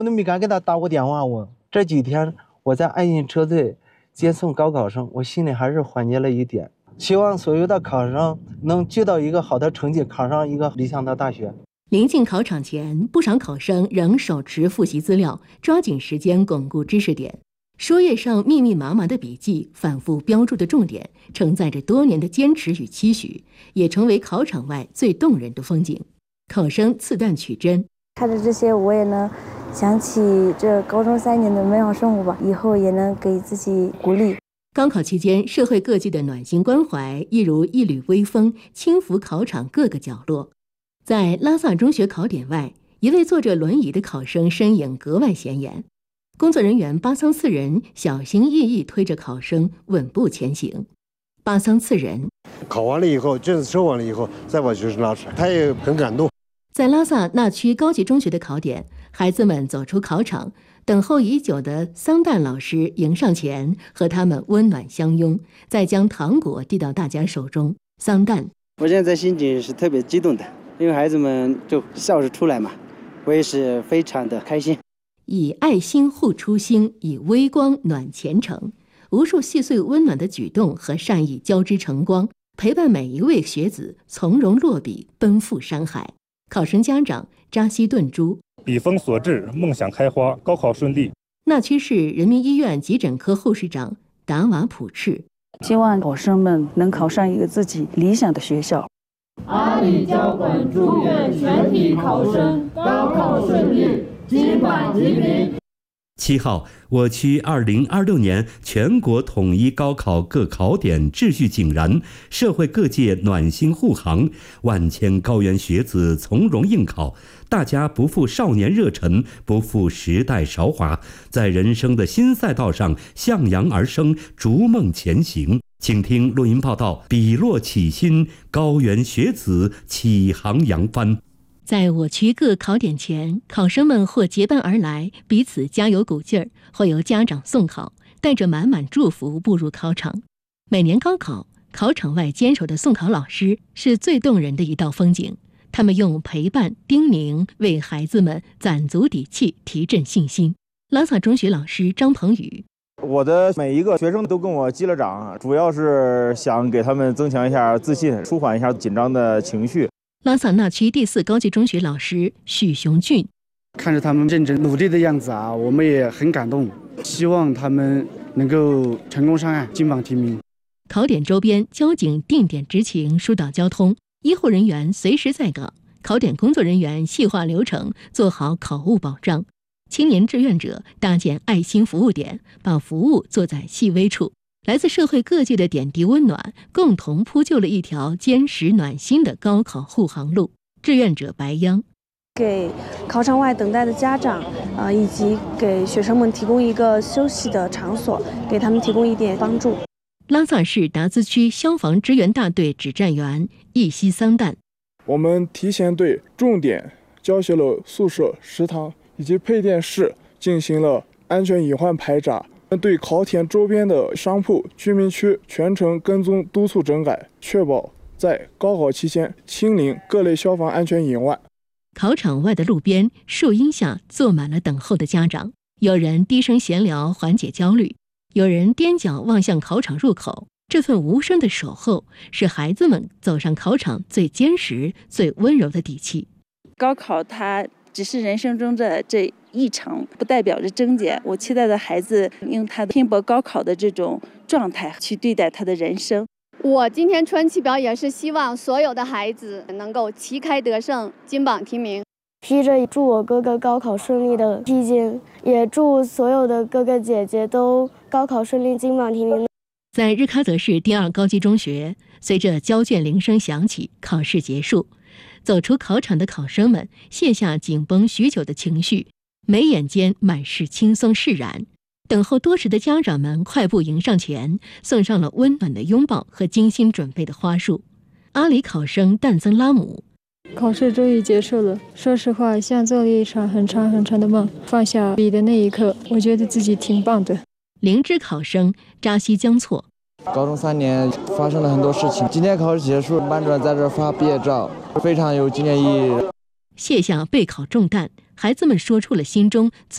我都没敢给他打过电话。这几天我在爱心车队接送高考生，我心里还是缓解了一点。希望所有的考生能取到一个好的成绩，考上一个理想的大学。 临近考场前，不少考生仍手持复习资料，抓紧时间巩固知识点。书页上密密麻麻的笔记，反复标注的重点，承载着多年的坚持与期许，也成为考场外最动人的风景。考生刺弹取真， 看着这些，我也能想起这高中3年的美好生活吧，以后也能给自己鼓励。 高考期间，社会各界的暖心关怀，一如一缕微风，轻拂考场各个角落。在拉萨中学考点外，一位坐着轮椅的考生身影格外显眼。工作人员巴桑次仁小心翼翼推着考生稳步前行。巴桑次仁考完了以后，卷子收完了以后，再把学生拉出来，他也很感动。 在拉萨那区高级中学的考点，孩子们走出考场，等候已久的桑旦老师迎上前，和他们温暖相拥，再将糖果递到大家手中。桑旦， 我现在心情是特别激动的，因为孩子们就笑着出来嘛，我也是非常的开心。 以爱心护初心，以微光暖前程。无数细碎温暖的举动和善意交织成光，陪伴每一位学子从容落笔，奔赴山海。考生家长扎西顿珠， 笔锋所至，梦想开花，高考顺利。 那区市人民医院急诊科护士长达瓦普赤， 希望考生们能考上一个自己理想的学校。 阿里交管祝愿全体考生高考顺利，金榜题名。 7号，我区2026年全国统一高考各考点秩序井然，社会各界暖心护航，万千高原学子从容应考，大家不负少年热忱，不负时代韶华，在人生的新赛道上向阳而生，逐梦前行。请听录音报道：笔落起薪，高原学子启航扬帆。 在我区各考点前，考生们或结伴而来，彼此加油鼓劲儿，或由家长送考，带着满满祝福步入考场。每年高考，考场外坚守的送考老师是最动人的一道风景。他们用陪伴、叮咛为孩子们攒足底气，提振信心。拉萨中学老师张鹏宇， 我的每一个学生都跟我击了掌，主要是想给他们增强一下自信，舒缓一下紧张的情绪。 拉萨那区第4高级中学老师许雄俊， 看着他们认真努力的样子啊，我们也很感动，希望他们能够成功上岸，金榜题名。 考点周边交警定点执勤，疏导交通，医护人员随时在岗，考点工作人员细化流程，做好考务保障。青年志愿者搭建爱心服务点，把服务做在细微处。来自社会各界的点滴温暖，共同铺就了一条坚实暖心的高考护航路。志愿者白央， 给考场外等待的家长以及给学生们提供一个休息的场所，给他们提供一点帮助。 拉萨市达孜区消防支援大队指战员易西桑旦， 我们提前对重点教学楼、宿舍、食堂以及配电室进行了安全隐患排查，对考点周边的商铺、居民区全程跟踪督促整改，确保在高考期间清零各类消防安全隐患。 考场外的路边树荫下坐满了等候的家长，有人低声闲聊缓解焦虑，有人踮脚望向考场入口。这份无声的守候，是孩子们走上考场最坚实、最温柔的底气。 高考它只是人生中的这一程，不代表着终结。我期待的孩子用他拼搏高考的这种状态去对待他的人生。 我今天穿旗表也是希望所有的孩子能够旗开得胜，金榜题名。 披着祝我哥哥高考顺利的披巾，也祝所有的哥哥姐姐都高考顺利，金榜题名。 在日喀则市第2高级中学，随着交卷铃声响起，考试结束。走出考场的考生们卸下紧绷许久的情绪，眉眼间满是轻松释然。等候多时的家长们快步迎上前，送上了温暖的拥抱和精心准备的花束。阿里考生旦增拉姆， 考试终于结束了，说实话像做了一场很长很长的梦，放下笔的那一刻，我觉得自己挺棒的。 灵芝考生扎西江措， 高中3年发生了很多事情，今天考试结束，班主任在这发毕业照，非常有纪念意义。 卸下备考重担，孩子们说出了心中最